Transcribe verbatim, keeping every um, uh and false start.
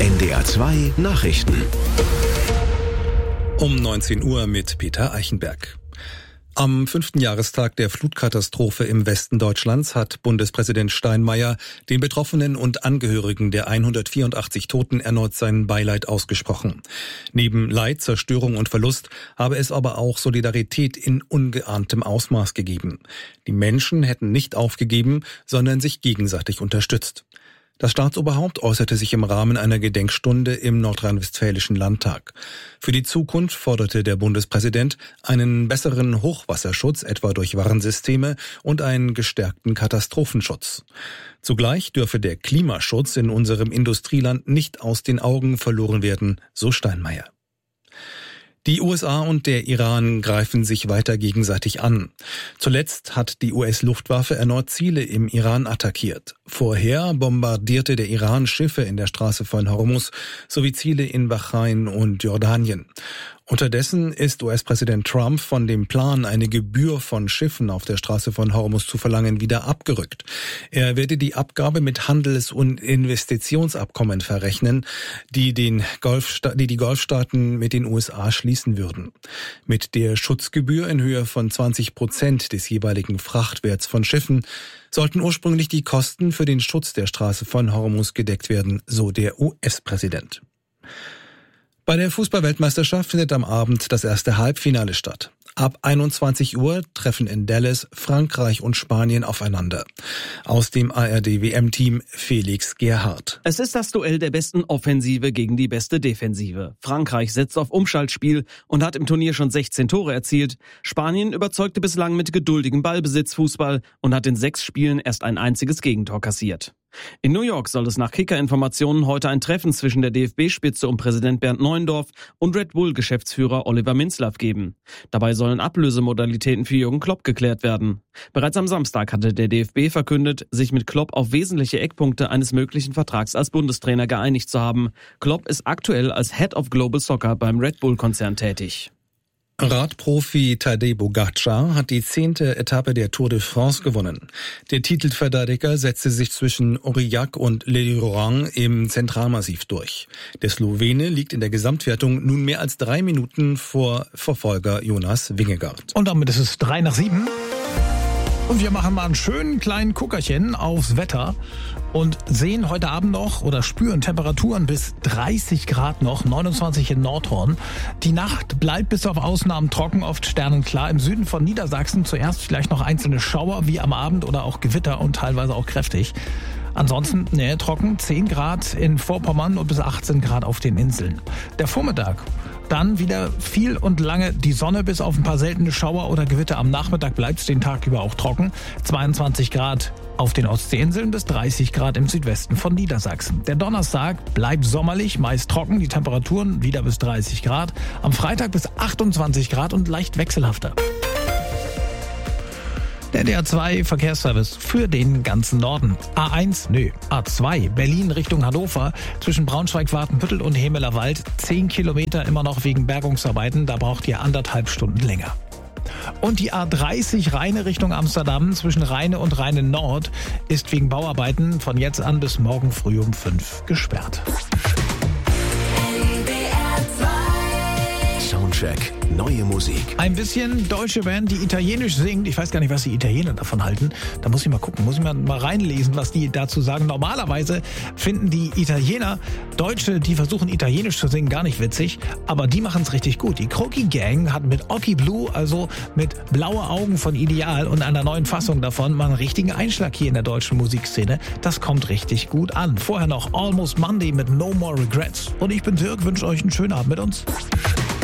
N D R zwei Nachrichten. Um neunzehn Uhr mit Peter Eichenberg. Am fünften Jahrestag der Flutkatastrophe im Westen Deutschlands hat Bundespräsident Steinmeier den Betroffenen und Angehörigen der hundertvierundachtzig Toten erneut sein Beileid ausgesprochen. Neben Leid, Zerstörung und Verlust habe es aber auch Solidarität in ungeahntem Ausmaß gegeben. Die Menschen hätten nicht aufgegeben, sondern sich gegenseitig unterstützt. Das Staatsoberhaupt äußerte sich im Rahmen einer Gedenkstunde im Nordrhein-Westfälischen Landtag. Für die Zukunft forderte der Bundespräsident einen besseren Hochwasserschutz, etwa durch Warnsysteme, und einen gestärkten Katastrophenschutz. Zugleich dürfe der Klimaschutz in unserem Industrieland nicht aus den Augen verloren werden, so Steinmeier. Die U S A und der Iran greifen sich weiter gegenseitig an. Zuletzt hat die U S-Luftwaffe erneut Ziele im Iran attackiert. Vorher bombardierte der Iran Schiffe in der Straße von Hormuz sowie Ziele in Bahrain und Jordanien. Unterdessen ist U S-Präsident Trump von dem Plan, eine Gebühr von Schiffen auf der Straße von Hormuz zu verlangen, wieder abgerückt. Er werde die Abgabe mit Handels- und Investitionsabkommen verrechnen, die, den Golfsta- die die Golfstaaten mit den U S A schließen würden. Mit der Schutzgebühr in Höhe von zwanzig Prozent des jeweiligen Frachtwerts von Schiffen sollten ursprünglich die Kosten für den Schutz der Straße von Hormuz gedeckt werden, so der U S-Präsident. Bei der Fußball-Weltmeisterschaft findet am Abend das erste Halbfinale statt. Ab einundzwanzig Uhr treffen in Dallas Frankreich und Spanien aufeinander. Aus dem A R D-W M-Team Felix Gerhardt. Es ist das Duell der besten Offensive gegen die beste Defensive. Frankreich setzt auf Umschaltspiel und hat im Turnier schon sechzehn Tore erzielt. Spanien überzeugte bislang mit geduldigem Ballbesitzfußball und hat in sechs Spielen erst ein einziges Gegentor kassiert. In New York soll es nach Kicker-Informationen heute ein Treffen zwischen der D F B-Spitze um Präsident Bernd Neuendorf und Red Bull-Geschäftsführer Oliver Minzlaff geben. Dabei sollen Ablösemodalitäten für Jürgen Klopp geklärt werden. Bereits am Samstag hatte der D F B verkündet, sich mit Klopp auf wesentliche Eckpunkte eines möglichen Vertrags als Bundestrainer geeinigt zu haben. Klopp ist aktuell als Head of Global Soccer beim Red Bull-Konzern tätig. Radprofi Tadej Pogačar hat die zehnte Etappe der Tour de France gewonnen. Der Titelverteidiger setzte sich zwischen Aurillac und Lelieuran im Zentralmassiv durch. Der Slowene liegt in der Gesamtwertung nun mehr als drei Minuten vor Verfolger Jonas Vingegaard. Und damit ist es drei nach sieben. Und wir machen mal einen schönen kleinen Guckerchen aufs Wetter und sehen heute Abend noch oder spüren Temperaturen bis dreißig Grad noch, neunundzwanzig in Nordhorn. Die Nacht bleibt bis auf Ausnahmen trocken, oft sternenklar. Im Süden von Niedersachsen zuerst vielleicht noch einzelne Schauer wie am Abend oder auch Gewitter und teilweise auch kräftig. Ansonsten ne, trocken, zehn Grad in Vorpommern und bis achtzehn Grad auf den Inseln. Der Vormittag, dann wieder viel und lange die Sonne bis auf ein paar seltene Schauer oder Gewitter. Am Nachmittag bleibt es den Tag über auch trocken. zweiundzwanzig Grad auf den Ostseeinseln bis dreißig Grad im Südwesten von Niedersachsen. Der Donnerstag bleibt sommerlich, meist trocken, die Temperaturen wieder bis dreißig Grad. Am Freitag bis achtundzwanzig Grad und leicht wechselhafter. Der D R zwei Verkehrsservice für den ganzen Norden. A eins, nö, A zwei, Berlin Richtung Hannover, zwischen Braunschweig-Watenbüttel und Hemelerwald, zehn Kilometer immer noch wegen Bergungsarbeiten, da braucht ihr anderthalb Stunden länger. Und die A dreißig Rheine Richtung Amsterdam, zwischen Rheine und Rheine Nord, ist wegen Bauarbeiten von jetzt an bis morgen früh um fünf gesperrt. Soundcheck. Neue Musik. Ein bisschen deutsche Band, die italienisch singt. Ich weiß gar nicht, was die Italiener davon halten. Da muss ich mal gucken, muss ich mal, mal reinlesen, was die dazu sagen. Normalerweise finden die Italiener Deutsche, die versuchen italienisch zu singen, gar nicht witzig. Aber die machen es richtig gut. Die Croaky Gang hat mit Occhi Blue, also mit Blaue Augen von Ideal und einer neuen Fassung davon, mal einen richtigen Einschlag hier in der deutschen Musikszene. Das kommt richtig gut an. Vorher noch Almost Monday mit No More Regrets. Und ich bin Dirk, wünsche euch einen schönen Abend mit uns.